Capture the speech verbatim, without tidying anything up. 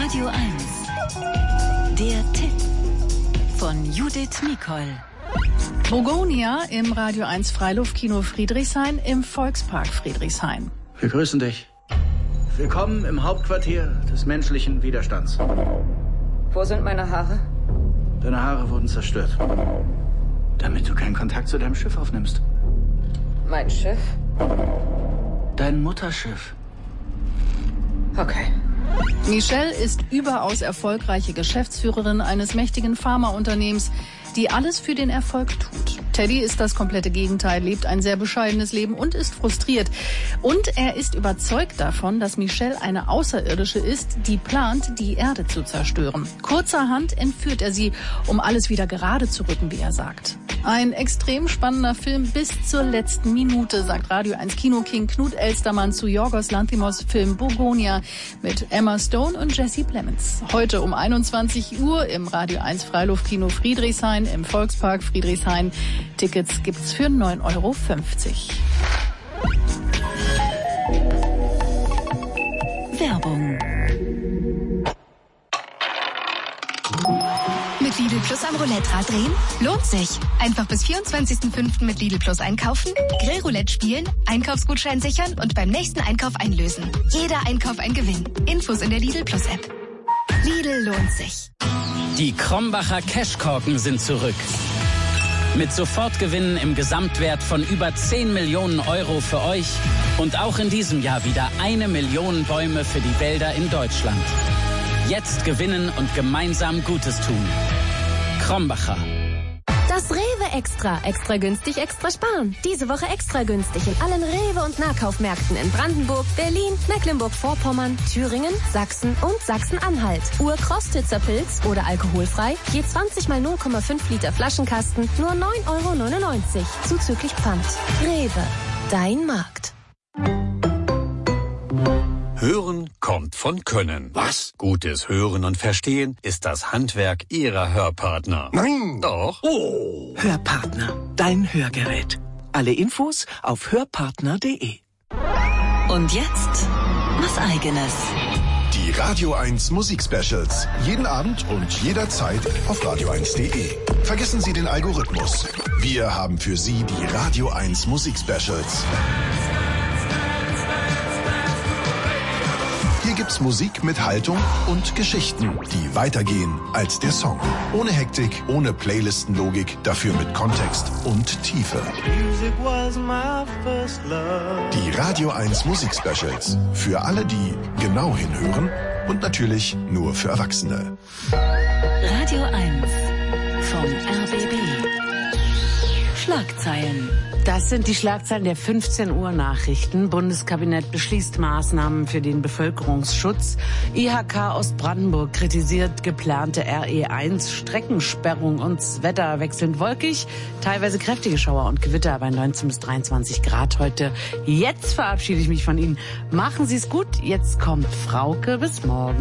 Radio eins. Der Tipp von Judith Nicol. Bogonia im Radio eins Freiluftkino Friedrichshain im Volkspark Friedrichshain. Wir grüßen dich. Willkommen im Hauptquartier des menschlichen Widerstands. Wo sind meine Haare? Deine Haare wurden zerstört. Damit du keinen Kontakt zu deinem Schiff aufnimmst. Mein Schiff? Dein Mutterschiff. Okay. Michelle ist überaus erfolgreiche Geschäftsführerin eines mächtigen Pharmaunternehmens, die alles für den Erfolg tut. Teddy ist das komplette Gegenteil, lebt ein sehr bescheidenes Leben und ist frustriert. Und er ist überzeugt davon, dass Michelle eine Außerirdische ist, die plant, die Erde zu zerstören. Kurzerhand entführt er sie, um alles wieder gerade zu rücken, wie er sagt. Ein extrem spannender Film bis zur letzten Minute, sagt Radio eins Kinoking Knut Elstermann zu Yorgos Lanthimos Film Bogonia mit Emma Stone und Jesse Plemons. Heute um einundzwanzig Uhr im Radio eins Freiluftkino Friedrichshain im Volkspark Friedrichshain. Tickets gibt's für neun Euro fünfzig. Werbung. Mit Lidl Plus am Roulette-Rad drehen? Lohnt sich. Einfach bis vierundzwanzigsten fünften mit Lidl Plus einkaufen, Grillroulette spielen, Einkaufsgutschein sichern und beim nächsten Einkauf einlösen. Jeder Einkauf ein Gewinn. Infos in der Lidl Plus App. Lidl lohnt sich. Die Krombacher Cashkorken sind zurück. Mit Sofortgewinnen im Gesamtwert von über zehn Millionen Euro für euch und auch in diesem Jahr wieder eine Million Bäume für die Wälder in Deutschland. Jetzt gewinnen und gemeinsam Gutes tun. Krombacher. Das Rewe Extra. Extra günstig, extra sparen. Diese Woche extra günstig in allen Rewe- und Nahkaufmärkten in Brandenburg, Berlin, Mecklenburg-Vorpommern, Thüringen, Sachsen und Sachsen-Anhalt. Ur-Krostitzer Pilz oder alkoholfrei, je zwanzig mal null Komma fünf Liter Flaschenkasten, nur neun Euro neunundneunzig. Zuzüglich Pfand. Rewe. Dein Markt. Hören kommt von Können. Was? Gutes Hören und Verstehen ist das Handwerk Ihrer Hörpartner. Nein! Doch. Oh! Hörpartner, dein Hörgerät. Alle Infos auf hörpartner punkt de. Und jetzt was Eigenes. Die Radio eins Musik-Specials. Jeden Abend und jederzeit auf radio eins punkt de. Vergessen Sie den Algorithmus. Wir haben für Sie die Radio eins Musik-Specials. Hier gibt's Musik mit Haltung und Geschichten, die weitergehen als der Song. Ohne Hektik, ohne Playlistenlogik, dafür mit Kontext und Tiefe. Die Radio eins Musik-Specials. Für alle, die genau hinhören und natürlich nur für Erwachsene. Radio eins vom R B B. Schlagzeilen. Das sind die Schlagzeilen der fünfzehn Uhr Nachrichten. Bundeskabinett beschließt Maßnahmen für den Bevölkerungsschutz. I H K Ostbrandenburg kritisiert geplante R E eins Streckensperrung und das Wetter wechselnd wolkig. Teilweise kräftige Schauer und Gewitter bei neunzehn bis dreiundzwanzig Grad heute. Jetzt verabschiede ich mich von Ihnen. Machen Sie es gut. Jetzt kommt Frauke. Bis morgen.